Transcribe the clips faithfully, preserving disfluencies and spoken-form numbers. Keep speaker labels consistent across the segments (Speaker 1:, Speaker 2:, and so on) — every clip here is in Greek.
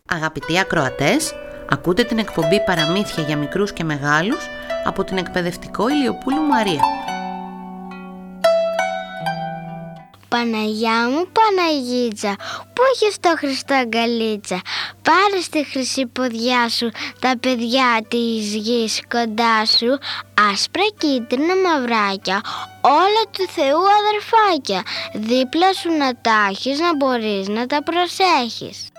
Speaker 1: Αγαπητοί ακροατές, ακούτε την εκπομπή Παραμύθια για μικρούς και μεγάλους από την εκπαιδευτικό Ηλιοπούλου Μαρία.
Speaker 2: Παναγιά μου Παναγίτσα, πού έχεις το Χριστό αγκαλίτσα? Πάρε στη χρυσή ποδιά σου τα παιδιά της γης κοντά σου, άσπρα κίτρινα μαυράκια, όλα του Θεού αδερφάκια, δίπλα σου να τα έχεις, να μπορείς να τα προσέχεις.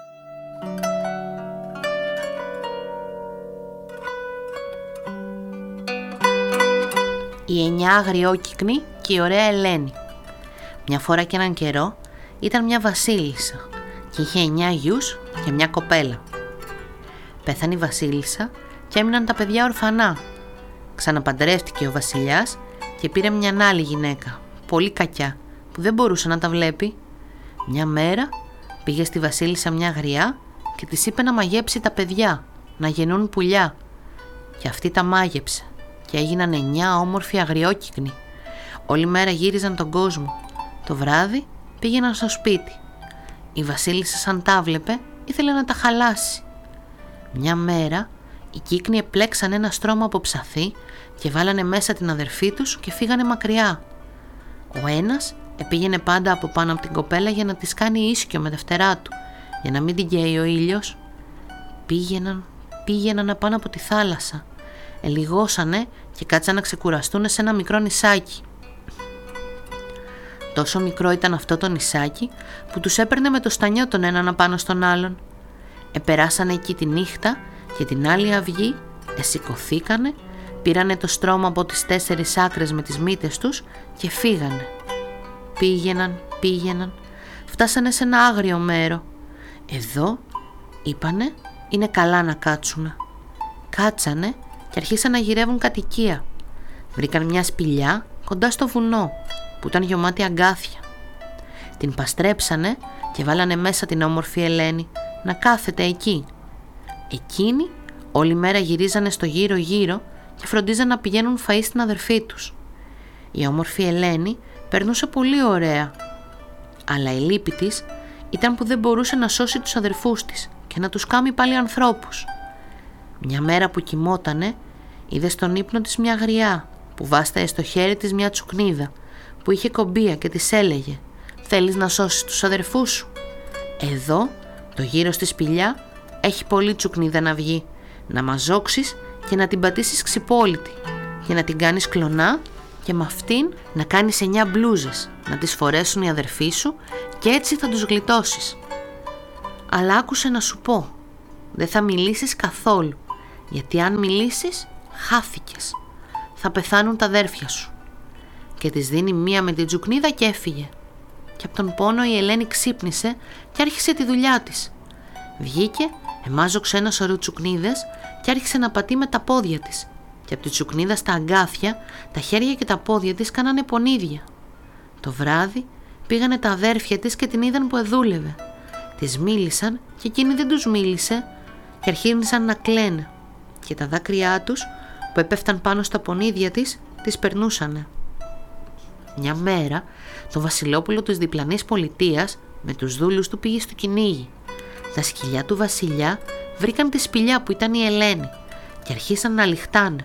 Speaker 1: Η εννιά αγριόκυκνη και η ωραία Ελένη. Μια φορά και έναν καιρό ήταν μια βασίλισσα και είχε εννιά γιους και μια κοπέλα. Πέθανε η βασίλισσα και έμειναν τα παιδιά ορφανά. Ξαναπαντρεύτηκε ο βασιλιάς και πήρε μια άλλη γυναίκα, πολύ κακιά, που δεν μπορούσε να τα βλέπει. Μια μέρα πήγε στη βασίλισσα μια γριά και της είπε να μαγέψει τα παιδιά, να γεννούν πουλιά. Και αυτή τα μάγεψε και έγιναν εννιά όμορφοι αγριόκυκνοι. Όλη μέρα γύριζαν τον κόσμο. Το βράδυ πήγαιναν στο σπίτι. Η βασίλισσα, σαν τα βλέπε, ήθελε να τα χαλάσει. Μια μέρα οι κύκνοι επλέξαν ένα στρώμα από ψαθί και βάλανε μέσα την αδερφή τους και φύγανε μακριά. Ο ένας επήγαινε πάντα από πάνω από την κοπέλα για να της κάνει ίσκιο με τα φτερά του, για να μην την καίει ο ήλιος. Πήγαιναν, πήγαιναν απάνω από τη θάλασσα. Ελιγώσανε και κάτσαν να ξεκουραστούν σε ένα μικρό νησάκι. Τόσο μικρό ήταν αυτό το νησάκι που τους έπαιρνε με το στανιό τον έναν απάνω στον άλλον. Επεράσανε εκεί τη νύχτα και την άλλη αυγή εσηκωθήκανε, πήρανε το στρώμα από τις τέσσερις άκρες με τις μύτες τους και φύγανε. Πήγαιναν, πήγαιναν, φτάσανε σε ένα άγριο μέρο. Εδώ, είπανε, είναι καλά να κάτσουνε. Κάτσανε και αρχίσαν να γυρεύουν κατοικία. Βρήκαν μια σπηλιά κοντά στο βουνό που ήταν γεμάτη αγκάθια. Την παστρέψανε και βάλανε μέσα την όμορφη Ελένη να κάθεται εκεί. Εκείνοι όλη μέρα γυρίζανε στο γύρω γύρω και φροντίζαν να πηγαίνουν φαΐ στην αδερφή τους. Η όμορφη Ελένη περνούσε πολύ ωραία, αλλά η λύπη της ήταν που δεν μπορούσε να σώσει τους αδερφούς της και να τους κάνει πάλι ανθρώπους. Μια μέρα που κοιμότανε, είδε στον ύπνο της μια γριά που βάσταε στο χέρι της μια τσουκνίδα που είχε κομπία και της έλεγε «Θέλεις να σώσεις τους αδερφούς σου? Εδώ, το γύρο στη σπηλιά, έχει πολύ τσουκνίδα να βγει, να μαζόξεις και να την πατήσεις ξυπόλυτη και να την κάνεις κλονά και με αυτήν να κάνεις εννιά μπλούζες, να τις φορέσουν οι αδερφοί σου και έτσι θα τους γλιτώσεις. Αλλά άκουσε να σου πω, δεν θα μιλήσεις καθόλου, γιατί αν μιλήσεις, χάθηκες. Θα πεθάνουν τα αδέρφια σου». Και της δίνει μία με την τσουκνίδα και έφυγε. Και από τον πόνο η Ελένη ξύπνησε και άρχισε τη δουλειά της. Βγήκε, εμάζοξε ένα σωρό τσουκνίδες και άρχισε να πατεί με τα πόδια της. Και από τη τσουκνίδα στα αγκάθια, τα χέρια και τα πόδια της κάνανε πονίδια. Το βράδυ πήγανε τα αδέρφια της και την είδαν που εδούλευε. Της μίλησαν και εκείνη δεν τους μίλησε και αρχίσαν να κλαίνε. Και τα δάκρυά τους που έπεφταν πάνω στα πονίδια της, τις περνούσανε. Μια μέρα το βασιλόπουλο της διπλανής πολιτείας με τους δούλους του πήγε στο κυνήγι. Τα σκυλιά του βασιλιά βρήκαν τη σπηλιά που ήταν η Ελένη και αρχίσαν να λιχτάνε.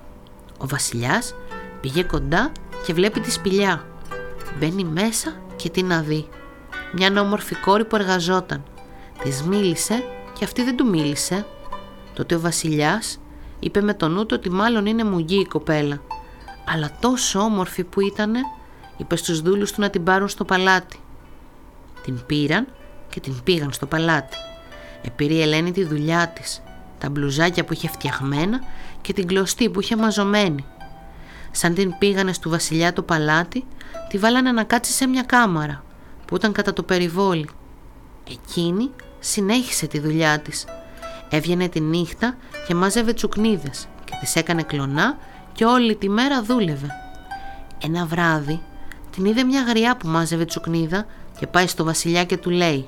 Speaker 1: Ο βασιλιάς πήγε κοντά και βλέπει τη σπηλιά. Μπαίνει μέσα και τι να δει? Μια όμορφη κόρη που εργαζόταν. Της μίλησε και αυτή δεν του μίλησε. Τότε ο βασιλιάς είπε με το νου του ότι μάλλον είναι μουγγί η κοπέλα. Αλλά τόσο όμορφη που ήτανε, είπε στους δούλους του να την πάρουν στο παλάτι. Την πήραν και την πήγαν στο παλάτι. Επήρε η Ελένη τη δουλειά της, τα μπλουζάκια που είχε φτιαγμένα και την κλωστή που είχε μαζωμένη. Σαν την πήγανε στο βασιλιά το παλάτι, τη βάλανε να κάτσει σε μια κάμαρα που ήταν κατά το περιβόλι. Εκείνη συνέχισε τη δουλειά της. Έβγαινε τη νύχτα και μάζευε τσουκνίδες και τις έκανε κλονά και όλη τη μέρα δούλευε. Ένα βράδυ την είδε μια γριά που μάζευε τσουκνίδα και πάει στο βασιλιά και του λέει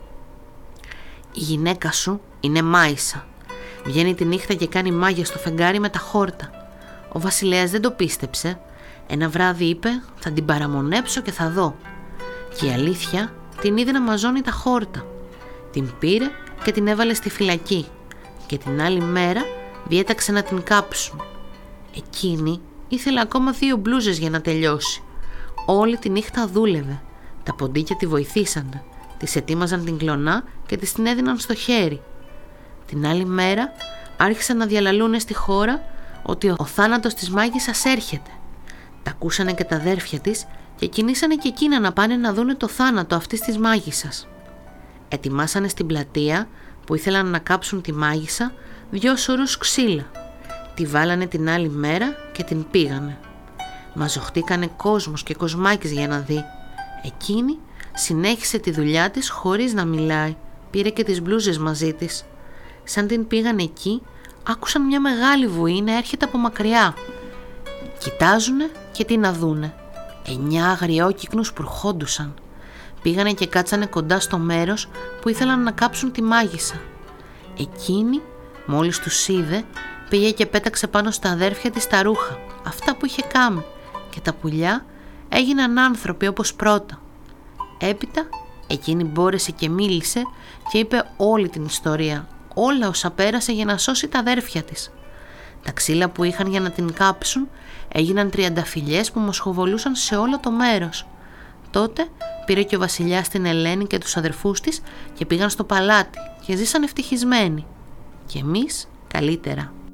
Speaker 1: «Η γυναίκα σου είναι μάισα. Βγαίνει τη νύχτα και κάνει μάγια στο φεγγάρι με τα χόρτα». Ο βασιλέας δεν το πίστεψε. Ένα βράδυ είπε «Θα την παραμονέψω και θα δω». Και η αλήθεια την είδε να μαζώνει τα χόρτα. Την πήρε και την έβαλε στη φυλακή και την άλλη μέρα διέταξε να την κάψουν. Εκείνη ήθελε ακόμα δύο μπλούζες για να τελειώσει. Όλη τη νύχτα δούλευε. Τα ποντίκια τη βοηθήσανε. Της ετοίμαζαν την κλονά και της την έδιναν στο χέρι. Την άλλη μέρα άρχισαν να διαλαλούνε στη χώρα ότι ο θάνατος της μάγισσας έρχεται. Τα ακούσανε και τα αδέρφια της και κινήσανε και εκείνα να πάνε να δούνε το θάνατο αυτής της μάγισσας. Ετοιμάσανε στην πλατεία που ήθελαν να κάψουν τη μάγισσα δυο σωρούς ξύλα. Τη βάλανε την άλλη μέρα και την πήγανε. Μαζοχτήκανε κόσμος και κοσμάκης για να δει. Εκείνη συνέχισε τη δουλειά της χωρίς να μιλάει. Πήρε και τις μπλούζες μαζί της. Σαν την πήγαν εκεί, άκουσαν μια μεγάλη βουή να έρχεται από μακριά. Κοιτάζουνε και τι να δούνε. Εννιά αγριόκυκνους που ερχόντουσαν. Πήγανε και κάτσανε κοντά στο μέρος που ήθελαν να κάψουν τη μάγισσα. Εκείνη, μόλις τους είδε, πήγε και πέταξε πάνω στα αδέρφια της τα ρούχα, αυτά που είχε κάνει, και τα πουλιά έγιναν άνθρωποι όπως πρώτα. Έπειτα, εκείνη μπόρεσε και μίλησε και είπε όλη την ιστορία, όλα όσα πέρασε για να σώσει τα αδέρφια της. Τα ξύλα που είχαν για να την κάψουν έγιναν τριανταφυλλιές που μοσχοβολούσαν σε όλο το μέρος. Τότε πήρε και ο βασιλιάς την Ελένη και τους αδερφούς της και πήγαν στο παλάτι και ζήσαν ευτυχισμένοι. Και εμείς καλύτερα.